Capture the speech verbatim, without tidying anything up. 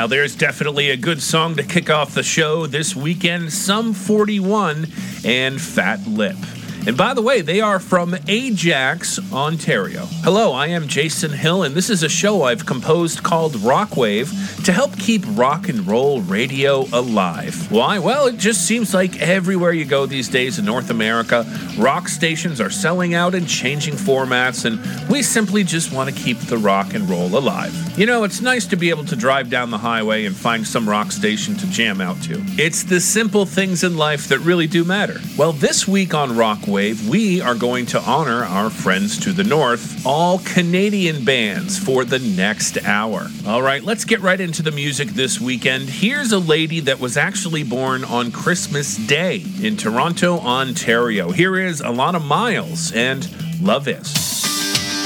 Now, there's definitely a good song to kick off the show this weekend, Sum forty-one and Fat Lip. And by the way, they are from Ajax, Ontario. Hello, I am Jason Hill, and this is a show I've composed called Rockwave to help keep rock and roll radio alive. Why? Well, it just seems like everywhere you go these days in North America, rock stations are selling out and changing formats, and we simply just want to keep the rock and roll alive. You know, it's nice to be able to drive down the highway and find some rock station to jam out to. It's the simple things in life that really do matter. Well, this week on Rockwave, we are going to honor our friends to the north, all Canadian bands, for the next hour. All right, let's get right into the music this weekend. Here's a lady that was actually born on Christmas Day in Toronto, Ontario. Here is Alana Miles and Love Is.